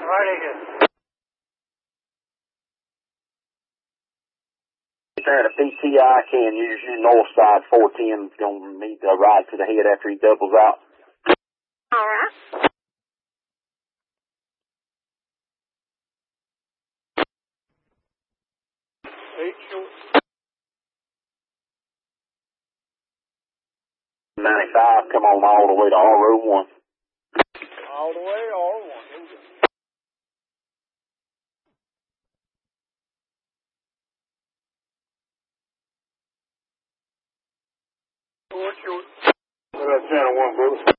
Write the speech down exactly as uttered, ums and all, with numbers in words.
Righty good. There at a P T I, can use your north side four ten. Gonna need to ride to the head after he doubles out. All right. Eight short. ninety-five, come on all the way to R O one. All the way, R one. Here we go. Short, short. What about channel one, brother?